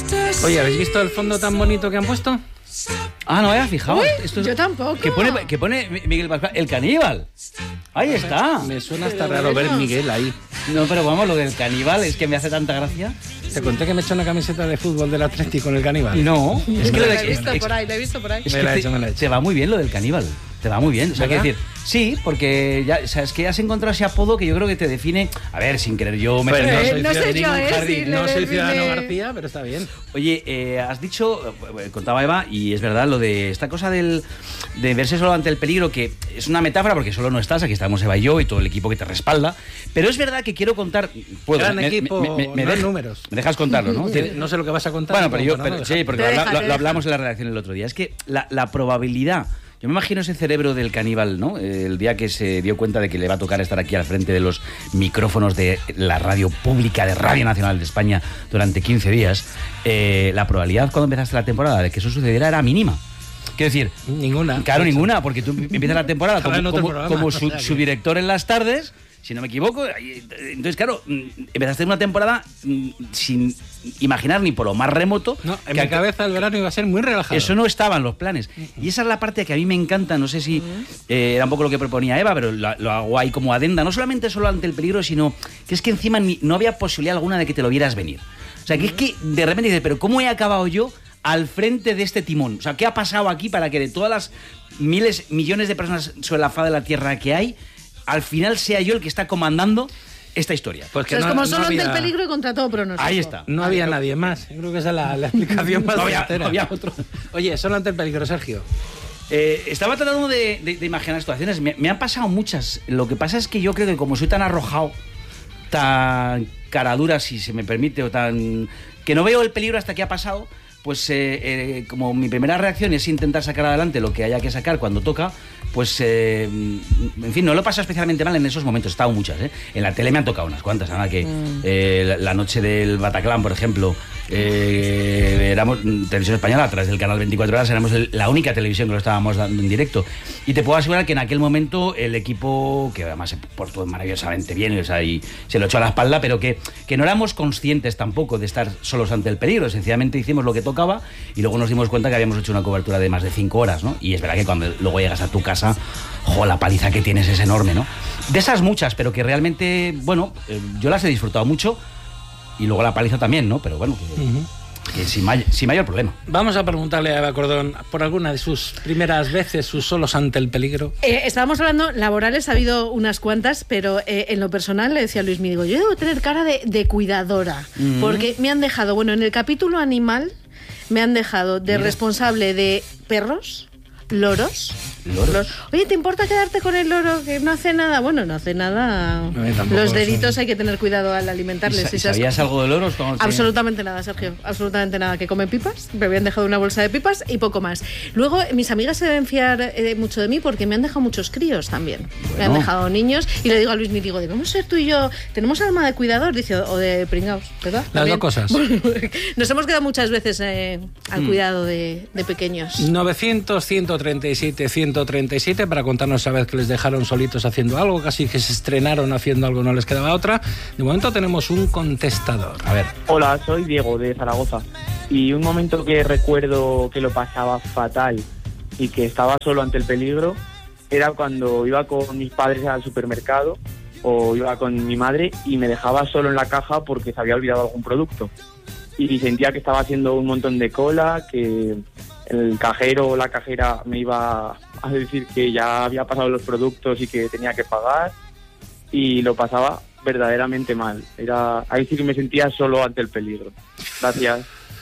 Oye, ¿habéis visto el fondo tan bonito que han puesto? Ah, no me había fijado. Esto yo tampoco. Que pone Miguel Pascual, el caníbal. Ahí está. Me suena hasta raro ver Miguel ahí. No, pero vamos, lo del caníbal es que me hace tanta gracia. Te conté que me he hecho una camiseta de fútbol del Atlético con el caníbal. No, es que lo he visto por ahí, Es que te va muy bien lo del caníbal. Te va muy bien. O sea, quiero decir, sí, porque ya, o sea, es que has encontrado ese apodo que yo creo que te define. A ver, sin querer yo me no soy Ciudadano García, pero está bien. Oye, has dicho, contaba Eva, y es verdad, lo de esta cosa de verse solo ante el peligro, que es una metáfora porque solo no estás, aquí estamos Eva y yo y todo el equipo que te respalda, pero es verdad que quiero contar. ¿Puedo? Gran equipo, números. Me dejas contarlo, ¿no? No sé lo que vas a contar. Bueno, pero sí, porque lo hablamos en la redacción el otro día. Es que la probabilidad. Yo me imagino ese cerebro del caníbal, ¿no? El día que se dio cuenta de que le va a tocar estar aquí al frente de los micrófonos de la radio pública de Radio Nacional de España durante 15 días, la probabilidad cuando empezaste la temporada de que eso sucediera era mínima. Quiero decir... Ninguna. Claro, ninguna, porque tú empiezas la temporada como su director en las tardes, si no me equivoco. Entonces, claro, empezaste una temporada sin imaginar ni por lo más remoto. No, en mi cabeza el verano iba a ser muy relajado. Eso no estaba en los planes. Y esa es la parte que a mí me encanta. No sé si era un poco lo que proponía Eva, pero lo hago ahí como adenda. No solamente solo ante el peligro, sino que es que encima no había posibilidad alguna de que te lo vieras venir. O sea, que es que de repente dices, pero ¿cómo he acabado yo al frente de este timón? O sea, ¿qué ha pasado aquí para que de todas las millones de personas sobre la faz de la Tierra que hay, al final sea yo el que está comandando esta historia? Pues que es como solo ante el peligro y contra todo pronóstico. Ahí está. No había nadie más. Yo creo que esa es la explicación más entera. No había otro. Oye, solo ante el peligro, Sergio. Estaba tratando de imaginar situaciones. Me han pasado muchas. Lo que pasa es que yo creo que como soy tan arrojado, tan caradura, si se me permite, o tan... que no veo el peligro hasta que ha pasado, pues como mi primera reacción es intentar sacar adelante lo que haya que sacar cuando toca, pues en fin, no lo he pasado especialmente mal en esos momentos. He estado muchas, en la tele me han tocado unas cuantas, nada que la noche del Bataclan, por ejemplo, éramos Televisión Española, a través del canal 24 horas, éramos la única televisión que lo estábamos dando en directo, y te puedo asegurar que en aquel momento el equipo, que además se portó maravillosamente bien, o sea, y se lo echó a la espalda, pero que no éramos conscientes tampoco de estar solos ante el peligro. Sencillamente hicimos lo que tocaba y luego nos dimos cuenta que habíamos hecho una cobertura de más de 5 horas, ¿no? Y es verdad que cuando luego llegas a tu casa, la paliza que tienes es enorme, ¿no? De esas muchas, pero que realmente, bueno, yo las he disfrutado mucho, y luego la paliza también, ¿no? Pero bueno, que sin mayor problema. Vamos a preguntarle a Eva Cordón por alguna de sus primeras veces, sus solos ante el peligro. Estábamos hablando, laborales ha habido unas cuantas, pero en lo personal le decía a Luis, me digo, yo debo tener cara de cuidadora, porque me han dejado, bueno, en el capítulo animal, me han dejado de responsable de perros, loros. Oye, ¿te importa quedarte con el loro que no hace nada? Bueno, no hace nada. Los deditos hay que tener cuidado al alimentarles. ¿Sabías algo de loros? Absolutamente nada, Sergio. Absolutamente nada. Que comen pipas. Me habían dejado una bolsa de pipas y poco más. Luego, mis amigas se deben fiar mucho de mí porque me han dejado muchos críos también. Bueno. Me han dejado niños y le digo a Luis, me digo, debemos ser tú y yo. ¿Tenemos alma de cuidador? Dice, o de pringaos, ¿verdad? Las dos cosas. Nos hemos quedado muchas veces al cuidado de pequeños. 900-137-137 para contarnos esa vez que les dejaron solitos haciendo algo, casi que se estrenaron haciendo algo, no les quedaba otra. De momento tenemos un contestador. A ver. Hola, soy Diego de Zaragoza, y un momento que recuerdo que lo pasaba fatal y que estaba solo ante el peligro era cuando iba con mis padres al supermercado o iba con mi madre y me dejaba solo en la caja porque se había olvidado algún producto y sentía que estaba haciendo un montón de cola, que el cajero o la cajera me iba a decir que ya había pasado los productos y que tenía que pagar, y lo pasaba verdaderamente mal. Ahí sí que me sentía solo ante el peligro. Gracias.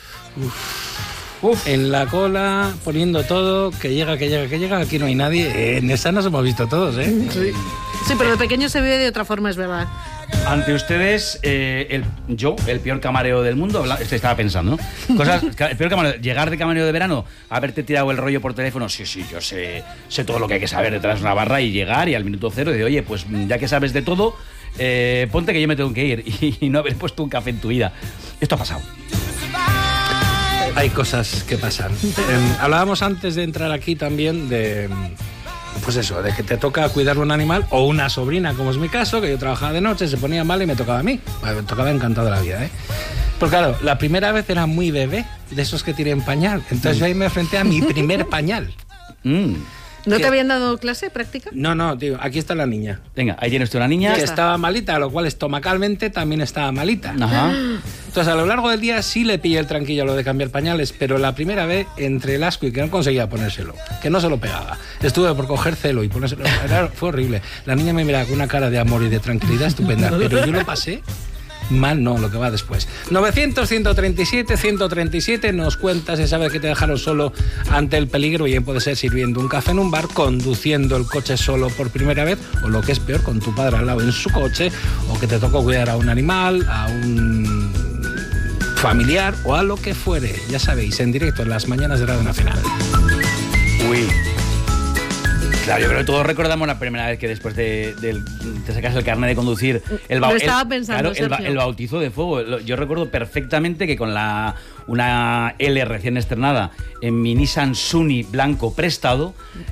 En la cola, poniendo todo, que llega, aquí no hay nadie. En esa nos hemos visto todos, ¿eh? Sí, pero de pequeño se vive de otra forma, es verdad. Ante ustedes, el peor camarero del mundo, estaba pensando, ¿no? El peor camarero, llegar de camarero de verano, haberte tirado el rollo por teléfono, sí, yo sé todo lo que hay que saber detrás de una barra, y llegar y al minuto cero de, oye, pues ya que sabes de todo, ponte que yo me tengo que ir, y no haber puesto un café en tu vida. Esto ha pasado. Hay cosas que pasan. Hablábamos antes de entrar aquí también de... Pues eso, de que te toca cuidar un animal o una sobrina, como es mi caso, que yo trabajaba de noche, se ponía mal y me tocaba a mí. Me tocaba encantado de la vida, ¿eh? Pues claro, la primera vez era muy bebé, de esos que tienen pañal. Entonces yo ahí me enfrenté a mi primer pañal. ¿No te habían dado clase, práctica? No, tío, aquí está la niña. Venga, ahí tienes tú una niña. Que estaba malita, lo cual estomacalmente también estaba malita. Ajá. Entonces, a lo largo del día sí le pillé el tranquillo a lo de cambiar pañales, pero la primera vez, entre el asco y que no conseguía ponérselo, que no se lo pegaba. Estuve por coger celo y ponérselo. Fue horrible. La niña me miraba con una cara de amor y de tranquilidad estupenda, pero yo lo pasé mal, no, lo que va después. 900-137-137, nos cuentas si sabes que te dejaron solo ante el peligro, bien puede ser sirviendo un café en un bar, conduciendo el coche solo por primera vez, o lo que es peor, con tu padre al lado en su coche, o que te tocó cuidar a un animal, a un familiar o a lo que fuere. Ya sabéis, en directo en las mañanas de Radio Nacional. Uy. Claro, yo creo que todos recordamos la primera vez que después de te sacas el carnet de conducir, Lo estaba pensando, el bautizo de fuego. Yo recuerdo perfectamente que con una L recién estrenada en mi Nissan Sunny blanco prestado,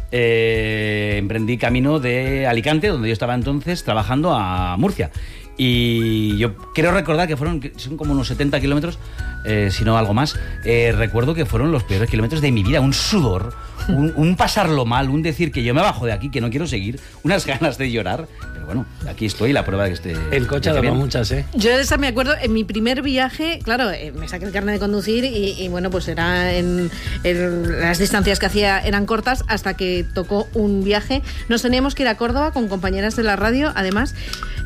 emprendí camino de Alicante, donde yo estaba entonces, trabajando, a Murcia. Y yo quiero recordar que son como unos 70 kilómetros, si no algo más. Recuerdo que fueron los peores kilómetros de mi vida, un sudor, un pasarlo mal, un decir que yo me bajo de aquí, que no quiero seguir, unas ganas de llorar. Pero bueno, aquí estoy, la prueba de que esté... El coche ha dado muchas, ¿eh? Yo de esa me acuerdo, en mi primer viaje, claro, me saqué el carnet de conducir y bueno, pues era en las distancias que hacía eran cortas hasta que tocó un viaje. Nos teníamos que ir a Córdoba con compañeras de la radio, además...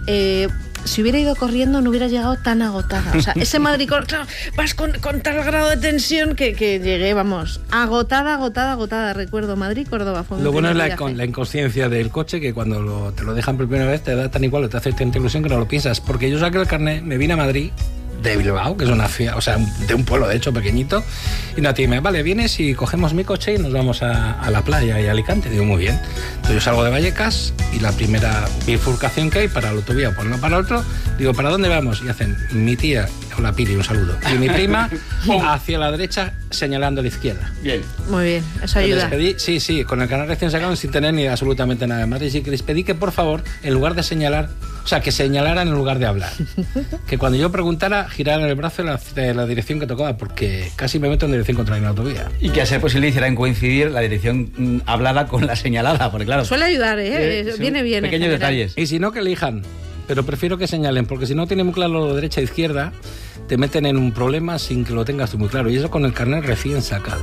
si hubiera ido corriendo no hubiera llegado tan agotada. O sea, ese Madrid, claro, vas con tal grado de tensión que llegué, vamos, agotada. Recuerdo Madrid-Córdoba. Lo bueno es la inconsciencia del coche, que cuando te lo dejan por primera vez te da tan igual, te hace tanta ilusión que no lo piensas. Porque yo saqué el carnet, me vine a Madrid, de Bilbao, que es una ciudad, o sea, de un pueblo de hecho pequeñito, y una tía me vale, vienes y cogemos mi coche y nos vamos a la playa y a Alicante. Digo, muy bien. Entonces yo salgo de Vallecas y la primera bifurcación que hay para la autovía, por uno para otro, digo, ¿para dónde vamos? Y hacen mi tía, hola Pili, un saludo, y mi prima hacia la derecha señalando a la izquierda. Bien. Muy bien, eso ayuda. Les pedí, sí, con el canal recién sacado sin tener ni absolutamente nada de Madrid, y que les pedí que por favor, en lugar de señalar, o sea, que señalaran en lugar de hablar. Que cuando yo preguntara, giraran el brazo en la dirección que tocaba, porque casi me meto en dirección contraria en la autovía. Y que a ser posible hicieran coincidir la dirección hablada con la señalada, porque claro... Suele ayudar, viene bien. Pequeños detalles. Y si no, que elijan. Pero prefiero que señalen, porque si no tienen muy claro lo de derecha e izquierda, te meten en un problema sin que lo tengas tú muy claro. Y eso con el carnet recién sacado.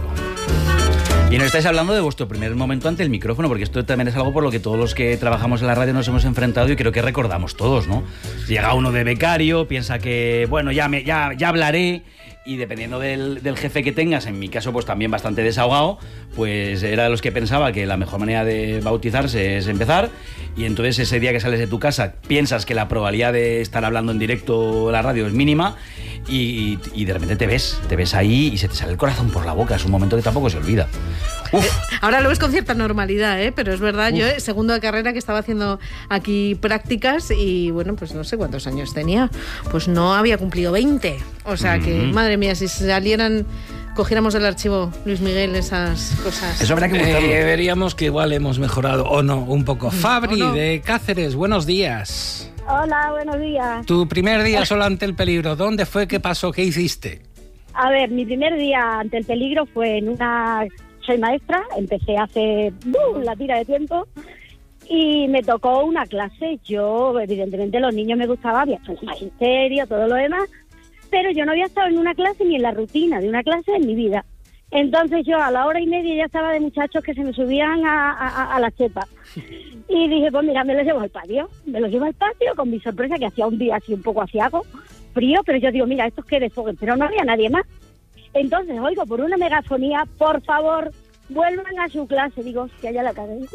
Y nos estáis hablando de vuestro primer momento ante el micrófono, porque esto también es algo por lo que todos los que trabajamos en la radio nos hemos enfrentado y creo que recordamos todos, ¿no? Llega uno de becario, piensa que, bueno, ya hablaré, y dependiendo del jefe que tengas, en mi caso pues también bastante desahogado, pues era de los que pensaba que la mejor manera de bautizarse es empezar, y entonces ese día que sales de tu casa piensas que la probabilidad de estar hablando en directo en la radio es mínima, y de repente te ves ahí y se te sale el corazón por la boca. Es un momento que tampoco se olvida. Ahora lo ves con cierta normalidad, pero es verdad. Yo, segundo de carrera, que estaba haciendo aquí prácticas y bueno, pues no sé cuántos años tenía, pues no había cumplido 20. O sea que, madre mía, si cogiéramos del archivo, Luis Miguel, esas cosas. Eso habrá que buscarlo. Veríamos que igual hemos mejorado, o no, un poco. Fabri, de Cáceres, buenos días. Hola, buenos días. Tu primer día solo ante el peligro, ¿dónde fue? ¿Qué pasó? ¿Qué hiciste? A ver, mi primer día ante el peligro fue soy maestra, empecé hace la tira de tiempo y me tocó una clase. Yo, evidentemente, los niños me gustaban, había hecho el magisterio, todo lo demás, pero yo no había estado en una clase ni en la rutina de una clase en mi vida. Entonces yo a la hora y media ya estaba de muchachos que se me subían a la chepa. Y dije, pues mira, me los llevo al patio. Con mi sorpresa, que hacía un día así un poco aciago, frío, pero yo digo, mira, estos que desfoguen, pero no había nadie más. Entonces oigo por una megafonía, por favor, vuelvan a su clase. Digo, hostia, ya la cagué.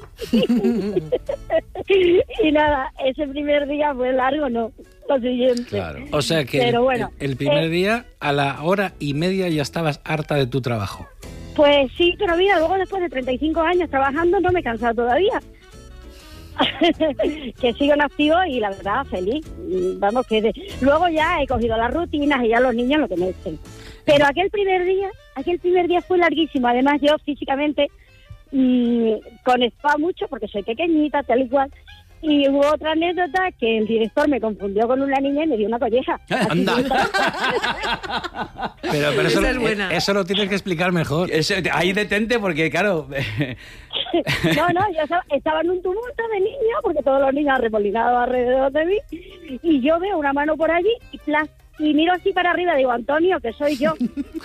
Y nada, ese primer día fue largo, no, lo siguiente. Claro. O sea que pero bueno, el primer día, a la hora y media ya estabas harta de tu trabajo. Pues sí, pero mira, luego después de 35 años trabajando no me he cansado todavía. Que sigo en activo y la verdad feliz. Vamos, luego ya he cogido las rutinas y ya los niños lo que me echen. Pero aquel primer día fue larguísimo. Además yo físicamente conectaba mucho porque soy pequeñita, tal y cual. Y hubo otra anécdota que el director me confundió con una niña y me dio una colleja. Anda. Pero eso, Esa es buena. eso lo tienes que explicar mejor. Ahí detente porque, claro... No, yo estaba en un tumulto de niños, porque todos los niños arremolinados alrededor de mí, y yo veo una mano por allí y plas, y miro así para arriba y digo, Antonio, que soy yo.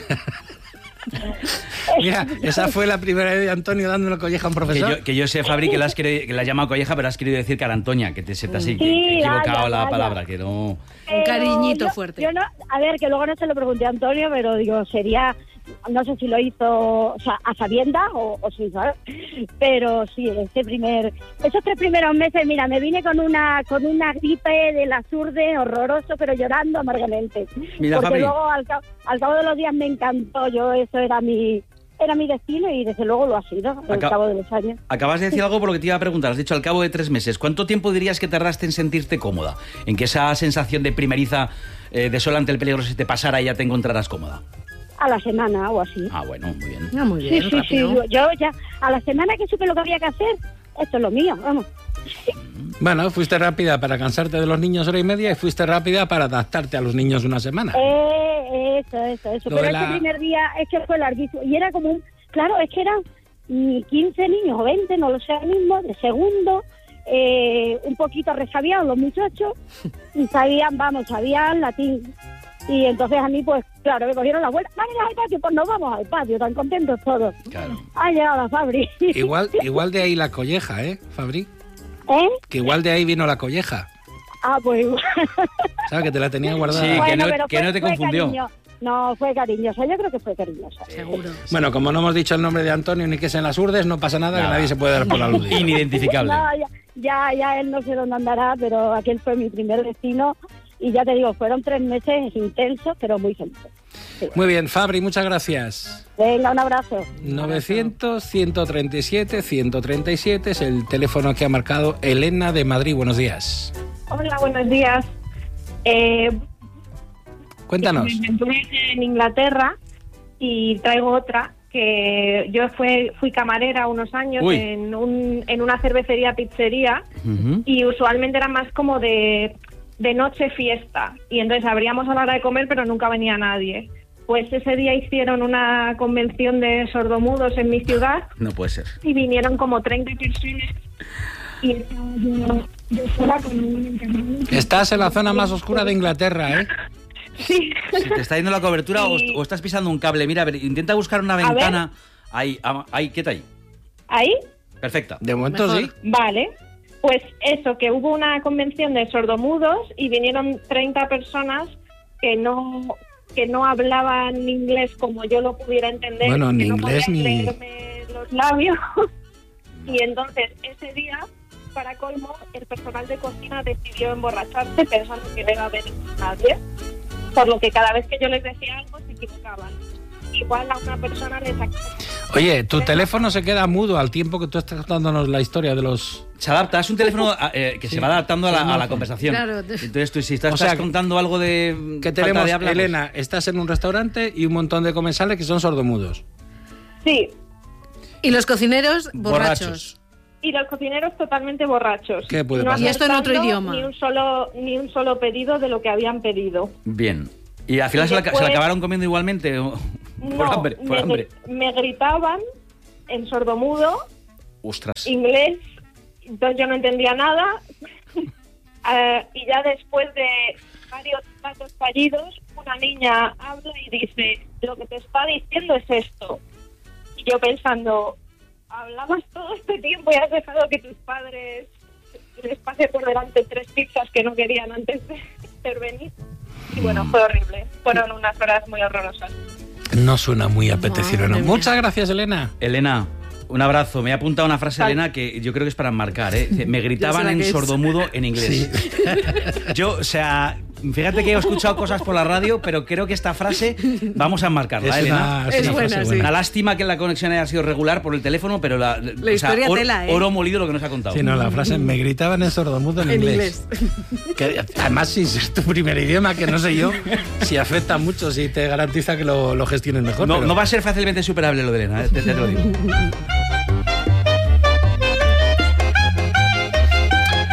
Mira, esa fue la primera vez de Antonio dando una colleja a un profesor. Que yo sé, Fabri, que la has llamado colleja, pero has querido decir Carantoña, que te has Sí, equivocado vaya, la vaya. palabra, que no... Un cariñito yo, fuerte. Yo no, a ver, que luego no se lo pregunté a Antonio, pero digo, sería, no sé si lo hizo, o sea, a sabiendas o sin saber, pero sí, esos 3 primeros meses, mira, me vine con una gripe de las urdes, horroroso, pero llorando amargamente. Mira, porque Fabri. luego al cabo de los días me encantó, eso era mi destino y desde luego lo ha sido al cabo de los años. Acabas de decir algo por lo que te iba a preguntar. Has dicho al cabo de 3 meses. ¿Cuánto tiempo dirías que tardaste en sentirte cómoda? En que esa sensación de primeriza de sola ante el peligro se te pasara y ya te encontrarás cómoda. A la semana o así. Ah, bueno, muy bien. Ah, muy bien, Sí, rápido. yo ya, a la semana que supe lo que había que hacer, esto es lo mío, vamos. Bueno, fuiste rápida para cansarte de los niños 1 hora y media y fuiste rápida para adaptarte a los niños 1 semana. Eso. Lo Pero de este primer día es que fue larguísimo. Y era como claro, es que eran 15 niños o 20, no lo sé ahora mismo, de segundo, un poquito resabiados los muchachos, y sabían latín. Y entonces a mí, pues, claro, me cogieron la vuelta. Vamos al patio, pues nos vamos al patio, tan contentos todos. Claro. Ha llegado la Fabri. Igual de ahí la colleja, ¿eh, Fabri? ¿Eh? Que igual de ahí vino la colleja. Ah, pues igual. ¿Sabes? Que te la tenía guardada. Sí, Pero que no te fue confundió. cariño. No, fue cariñosa, yo creo que fue cariñosa. Seguro. Bueno, como no hemos dicho el nombre de Antonio ni que es en las Urdes, no pasa nada, que nadie se puede dar por aludido. Inidentificable. No, ya él no sé dónde andará, pero aquel fue mi primer destino. Y ya te digo, fueron 3 meses intensos, pero muy felices. Sí. Muy bien, Fabri, muchas gracias. Venga, un abrazo. 900-137-137 es el teléfono que ha marcado Elena de Madrid. Buenos días. Hola, buenos días. Cuéntanos. Me encontré en Inglaterra y traigo otra, que yo fui camarera unos años Uy. en una cervecería pizzería y usualmente era más como de noche fiesta y entonces abríamos a la hora de comer pero nunca venía nadie. Pues ese día hicieron una convención de sordomudos en mi ciudad No puede ser. y vinieron como 30 personas y estaba yo sola con un internado. Estás en la zona más oscura de Inglaterra, ¿eh? Sí. Si te está yendo la cobertura o estás pisando un cable. Mira, a ver, intenta buscar una ver. ventana. Ahí, quieta ahí. ¿Ahí? Perfecta. De momento Mejor. sí. Vale, pues eso, que hubo una convención de sordomudos y vinieron 30 personas que no hablaban inglés como yo lo pudiera entender. Bueno, ni que no inglés podían ni- leerme los labios. Y entonces ese día, para colmo, el personal de cocina decidió emborracharse pensando que no iba a venir nadie. Por lo que cada vez que yo les decía algo se equivocaban. Igual a una persona le sacaba. Oye, tu teléfono se queda mudo al tiempo que tú estás contándonos la historia de los... Se adapta, es un teléfono que se va adaptando a la conversación. Claro. Entonces tú, si estás, O sea, estás contando algo de Que falta tenemos, de habla, pues- Elena, estás en un restaurante y un montón de comensales que son sordomudos. Sí, Y los cocineros Borrachos. borrachos. y los cocineros totalmente borrachos. ¿Qué puede No pasar? Y esto en otro acertando idioma. Ni un solo pedido de lo que habían pedido. Bien. ¿Y al final Y se la después- acabaron comiendo igualmente? Por hambre. Me gritaban en sordomudo, Ostras. inglés, entonces yo no entendía nada. Y ya después de varios platos fallidos, una niña habla y dice, lo que te está diciendo es esto. Y yo pensando, hablabas todo este tiempo y has dejado que tus padres les pase por delante 3 pizzas que no querían antes de intervenir. Y bueno, fue horrible. Fueron unas horas muy horrorosas. No suena muy apetecible, ¿no? Madre mía. Muchas gracias, Elena. Elena, un abrazo. Me he apuntado una frase, Elena, que yo creo que es para enmarcar, ¿eh? Dice, me gritaban Yo sé la en que es. sordomudo en inglés. Yo, o sea, fíjate que he escuchado cosas por la radio, pero creo que esta frase vamos a enmarcarla, Elena. Es buena, frase sí. Una lástima que la conexión haya sido regular por el teléfono, pero la historia tela, ¿eh? oro molido lo que nos ha contado. Sí, no, la frase me gritaban en sordomudo en inglés. Que, además, si es tu primer idioma, que no sé yo, si afecta mucho, si te garantiza que lo gestiones mejor. No, pero- no va a ser fácilmente superable lo de Elena, ya te lo digo.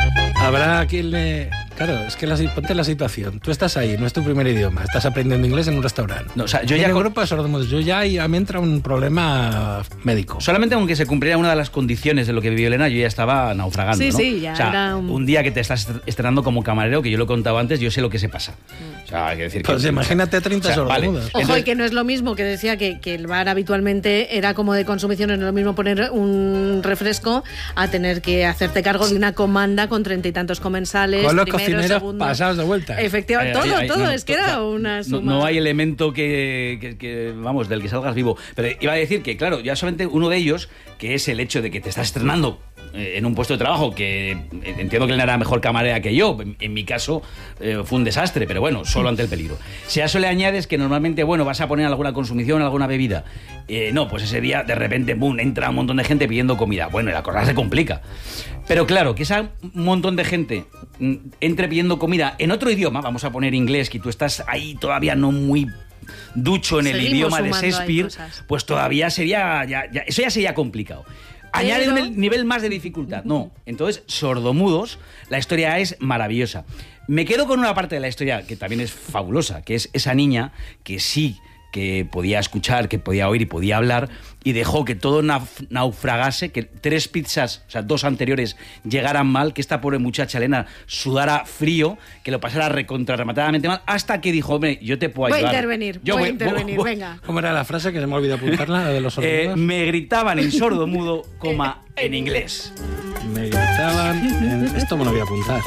Habrá quien le... Claro, es que ponte la situación. Tú estás ahí, no es tu primer idioma, estás aprendiendo inglés en un restaurante. No, o sea, yo en ya el grupo de sordomudos, a mí entra un problema médico. Solamente aunque se cumpliera una de las condiciones de lo que vivió Elena, yo ya estaba naufragando, Sí, ¿no? sí, ya o sea, era un día que te estás estrenando como camarero, que yo lo he contado antes, yo sé lo que se pasa. O sea, hay que decir que... Pues imagínate 30 sordomudos. Ojo, y que no es lo mismo, que decía que el bar habitualmente era como de consumición, no es lo mismo poner un refresco a tener que hacerte cargo de una comanda con 30 y tantos comensales. Con los primero, cocineros segundo. pasados de vuelta. Efectivamente, todo, no, es que era una suma. No hay elemento que, vamos, del que salgas vivo. Pero iba a decir que, claro, ya solamente uno de ellos, que es el hecho de que te estás estrenando en un puesto de trabajo, que entiendo que él era mejor camarera que yo, en mi caso fue un desastre, pero bueno, solo ante el peligro. Si a eso le añades que normalmente, bueno, vas a poner alguna consumición, alguna bebida, no, pues ese día de repente, boom, entra un montón de gente pidiendo comida. Bueno, y la cosa se complica. Pero claro, que ese montón de gente entre pidiendo comida en otro idioma, vamos a poner inglés, que tú estás ahí todavía no muy ducho en el Seguimos idioma de sumando ahí Shakespeare, cosas. pues todavía sería, eso ya sería complicado. Añade un nivel más de dificultad. No, entonces, sordomudos, la historia es maravillosa. Me quedo con una parte de la historia que también es fabulosa, que es esa niña que sí que podía escuchar, que podía oír y podía hablar, y dejó que todo naufragase, que 3 pizzas, o sea, 2 anteriores, llegaran mal, que esta pobre muchacha Elena sudara frío, que lo pasara recontrarrematadamente mal, hasta que dijo, hombre, yo te puedo ayudar. Voy a intervenir, venga. ¿Cómo era la frase que se me olvidó apuntarla, la de los sordomudos? Me gritaban en sordomudo, en inglés. Me gritaban... Esto me lo voy a apuntar.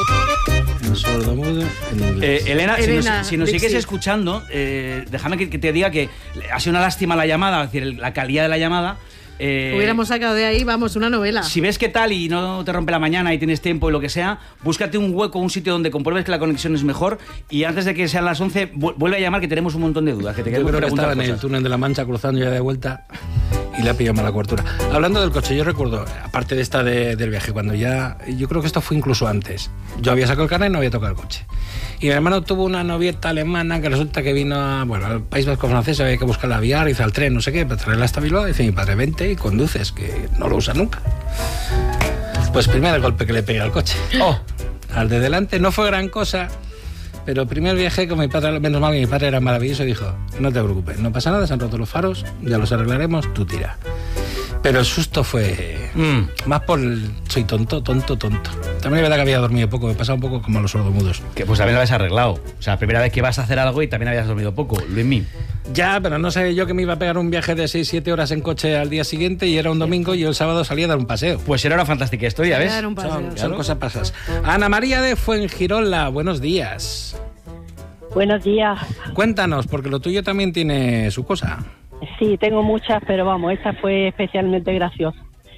En sordomudo, en inglés. Elena, si nos sigues Dixie. escuchando, déjame que te diga que ha sido una lástima la llamada, es decir, la calidad de la llamada. Hubiéramos sacado de ahí, vamos, una novela. Si ves qué tal y no te rompe la mañana y tienes tiempo y lo que sea, búscate un hueco, un sitio donde compruebes que la conexión es mejor, y antes de que sean las 11, vuelve a llamar, que tenemos un montón de dudas. Que te Yo queremos creo que preguntar estaba en el cosas. túnel de la Mancha cruzando ya de vuelta y le ha pillado mala cobertura. Hablando del coche, yo recuerdo, aparte de esta del viaje, cuando ya... Yo creo que esto fue incluso antes. Yo había sacado el carnet y no había tocado el coche. Y mi hermano tuvo una novieta alemana que resulta que vino al País Vasco francés, había que buscarla a Viar, hizo al tren, no sé qué, para traerla hasta Bilbao. Y dice mi padre, vente y conduces, que no lo usa nunca. Pues primer golpe que le pegué al coche. Al de delante no fue gran cosa, pero el primer viaje con mi padre, menos mal que mi padre era maravilloso, dijo, no te preocupes, no pasa nada, se han roto los faros, ya los arreglaremos, tú tira. Pero el susto fue más por el... Soy tonto. También es verdad que había dormido poco, me pasaba un poco como los sordomudos. Que pues también lo habías arreglado. O sea, primera vez que vas a hacer algo y también habías dormido poco. Luismi. Ya, pero no sabía yo que me iba a pegar un viaje de 6-7 horas en coche al día siguiente y era un domingo y yo el sábado salía a dar un paseo. Pues era una fantástica historia, ¿ves? Dar un paseo. Son cosas pasas. Ana María de Fuengirola, buenos días. Buenos días. Cuéntanos, porque lo tuyo también tiene su cosa. Sí, tengo muchas, pero vamos, esta fue especialmente graciosa.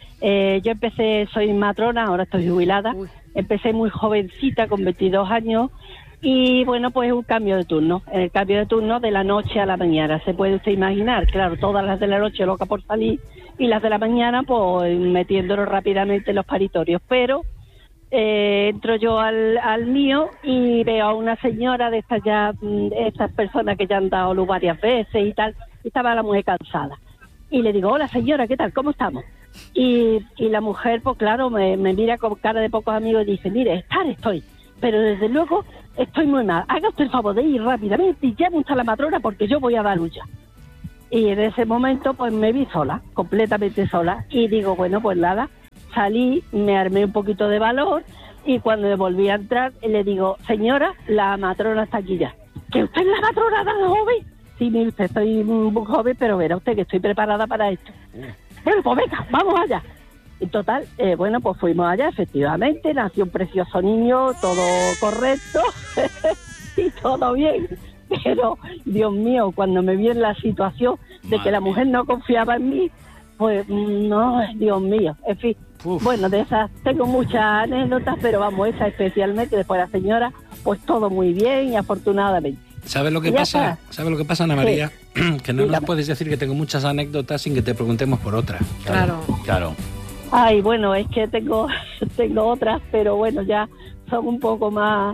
Yo empecé, soy matrona, ahora estoy jubilada. Empecé muy jovencita, con 22 años, y bueno, pues un cambio de turno. En el cambio de turno de la noche a la mañana, se puede usted imaginar. Claro, todas las de la noche loca por salir, y las de la mañana, pues metiéndonos rápidamente en los paritorios. Pero entro yo al mío y veo a una señora de estas personas que ya han dado luz varias veces y tal. Estaba la mujer cansada. Y le digo, hola señora, ¿qué tal? ¿Cómo estamos? Y la mujer, pues claro, me mira con cara de pocos amigos y dice, mire, estar estoy, pero desde luego estoy muy mal. Haga usted el favor de ir rápidamente y llame usted a la matrona porque yo voy a dar luz ya. Y en ese momento, pues me vi sola, completamente sola. Y digo, bueno, pues nada, salí, me armé un poquito de valor y cuando me volví a entrar, le digo, señora, la matrona está aquí ya. ¿Que usted es la matrona tan joven? Sí, mire usted, estoy muy joven, pero verá usted que estoy preparada para esto. Bueno, pues venga, vamos allá. En total, bueno, pues fuimos allá, efectivamente, nació un precioso niño, todo correcto y todo bien. Pero, Dios mío, cuando me vi en la situación de que la mujer no confiaba en mí, pues no, Dios mío, en fin. Bueno, de esas tengo muchas anécdotas, pero vamos, esa especialmente, después la señora, pues todo muy bien y afortunadamente. ¿Sabes lo que pasa? ¿Sabes lo que pasa, Ana María? Que no nos puedes decir que tengo muchas anécdotas sin que te preguntemos por otra. Claro. Ay, bueno, es que tengo otras, pero bueno, ya son un poco más,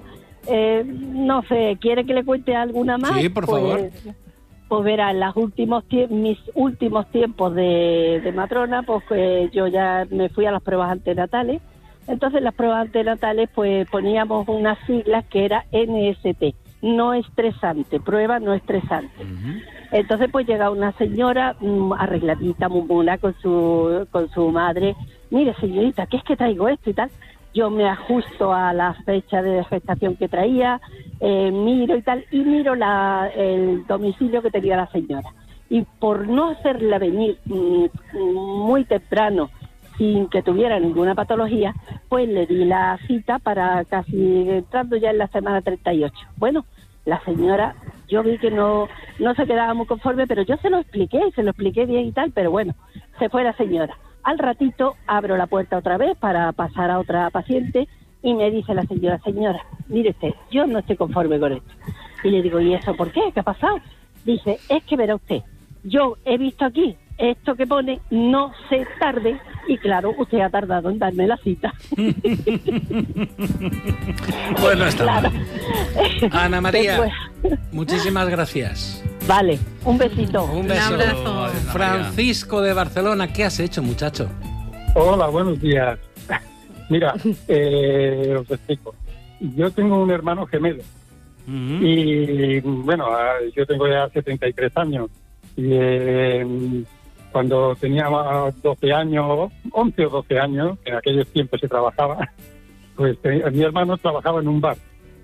no sé, ¿quiere que le cuente alguna más? Sí, por favor. Pues verá, en mis últimos tiempos de matrona, pues yo ya me fui a las pruebas antenatales, Entonces las pruebas antenatales pues poníamos unas siglas que era NST, no estresante, prueba no estresante. Entonces pues llega una señora arregladita, muy mona, con su madre. Mire, señorita, ¿qué es que traigo esto y tal? Yo me ajusto a la fecha de gestación que traía, miro y tal, y miro el domicilio que tenía la señora. Y por no hacerla venir muy temprano, sin que tuviera ninguna patología, pues le di la cita para casi entrando ya en la semana 38. Bueno, la señora, yo vi que no se quedaba muy conforme, pero yo se lo expliqué bien y tal, pero bueno, se fue la señora. Al ratito abro la puerta otra vez para pasar a otra paciente y me dice la señora, mire usted, yo no estoy conforme con esto. Y le digo, ¿y eso por qué? ¿Qué ha pasado? Dice, es que verá usted, yo he visto aquí esto que pone no se tarde y claro, usted ha tardado en darme la cita. Bueno, está Claro. mal. Ana María, Después. muchísimas gracias. Vale, un besito. Un beso. Un abrazo. Ana María. Francisco de Barcelona, ¿qué has hecho, muchacho? Hola, buenos días. Mira, os explico. Yo tengo un hermano gemelo y, bueno, yo tengo ya 73 años y cuando tenía 12 años, 11 o 12 años, en aquellos tiempos se trabajaba, pues mi hermano trabajaba en un bar.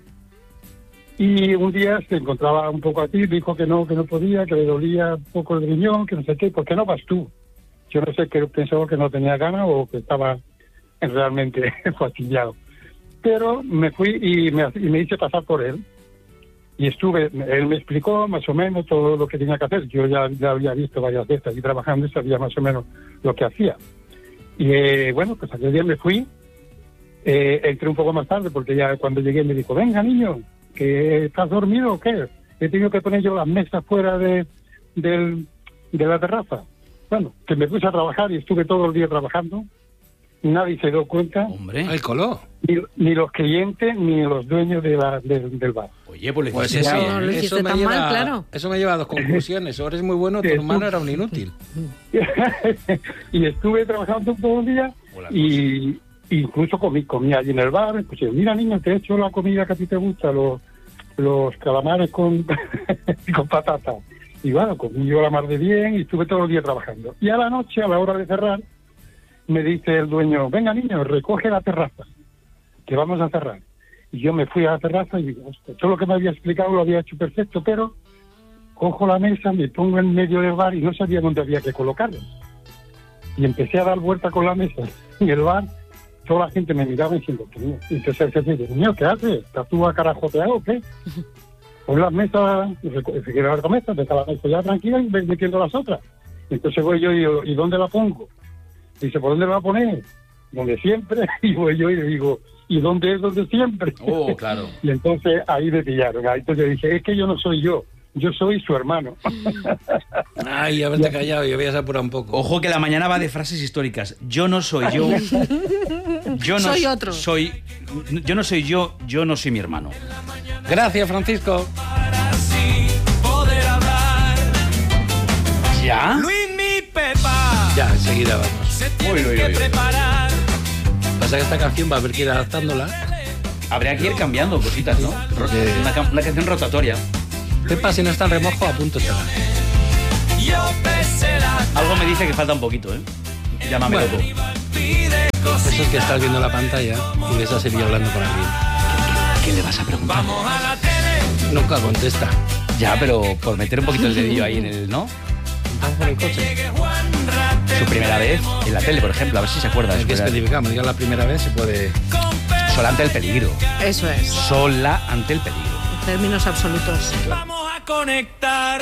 Y un día se encontraba un poco así, dijo que no podía, que le dolía un poco el riñón, que no sé qué, ¿por qué no vas tú? Yo no sé, que pensaba que no tenía ganas o que estaba realmente fastidiado. Pero me fui y me hice pasar por él. Y él me explicó más o menos todo lo que tenía que hacer. Yo ya había visto varias veces allí trabajando y sabía más o menos lo que hacía. Y bueno, pues aquel día me fui, entré un poco más tarde porque ya cuando llegué me dijo, venga niño, ¿que estás dormido o qué? He tenido que poner yo las mesas fuera de la terraza. Bueno, que me puse a trabajar y estuve todo el día trabajando. Nadie se dio cuenta. Hombre. El coló. Ni los clientes ni los dueños del bar. Oye, pues le Pues hiciste eso, bien, no lo ¿eh? hiciste tan mal, claro. Eso me lleva a dos conclusiones. O eres muy bueno, tu hermano era un inútil. Y estuve trabajando todo el día y incluso comí allí en el bar. Pues mira niño, te he hecho la comida que a ti te gusta, los calamares con patata. Y bueno, comí yo la mar de bien y estuve todo el día trabajando. Y a la noche, a la hora de cerrar, me dice el dueño, venga niño, recoge la terraza, que vamos a cerrar. Y yo me fui a la terraza y digo, todo lo que me había explicado lo había hecho perfecto, pero cojo la mesa, me pongo en medio del bar y no sabía dónde había que colocarla. Y empecé a dar vuelta con la mesa en el bar, toda la gente me miraba diciendo, y entonces me dice, niño, ¿qué haces? ¿Estás tú a carajoteado o qué? Pon las mesas, se queda la mesa, deja la mesa ya tranquila y ves metiendo las otras. Entonces voy yo y digo, ¿y dónde la pongo? Dice, ¿por dónde la va a poner? Donde siempre. Y voy yo y le digo, ¿y dónde es donde siempre? Oh, claro. Y entonces ahí me pillaron. Ahí entonces dije, es que yo no soy yo soy su hermano. Ay, haberte callado y habías apurado un poco. Ojo que la mañana va de frases históricas. Yo no soy yo. Yo no Soy otro. Yo no soy yo no soy mi hermano. Gracias, Francisco. ¿Ya? Ya, enseguida vamos. Uy, uy, uy. Pasa que esta canción va a haber que ir adaptándola. Habría que ir cambiando cositas, ¿no? Una canción rotatoria. Pepa, si no está en remojo, a punto estará. Algo me dice que falta un poquito, ¿eh? Llámame Bueno. loco. Eso es que estás viendo la pantalla y ves a Sevilla hablando con alguien. ¿Qué le vas a preguntar? Nunca contesta. Ya, pero por meter un poquito el dedillo ahí en el, ¿no? Vamos por el coche. Su primera vez en la tele, por ejemplo, a ver si se acuerda. Hay que especificar, me digas la primera vez, se puede... Sola ante el peligro. Eso es. Sola ante el peligro. En términos absolutos. Vamos a conectar.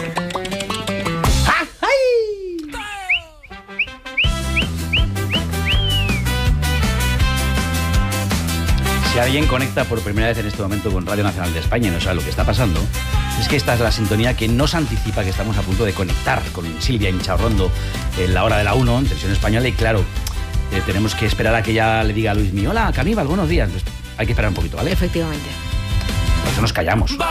Si alguien conecta por primera vez en este momento con Radio Nacional de España y no sabe lo que está pasando, es que esta es la sintonía que nos anticipa que estamos a punto de conectar con Silvia Inchaurrondo en la hora de la 1, en televisión española, y claro, tenemos que esperar a que ella le diga a Luismi, hola, Caníbal, buenos días. Entonces, hay que esperar un poquito, ¿vale? Efectivamente. Por eso nos callamos.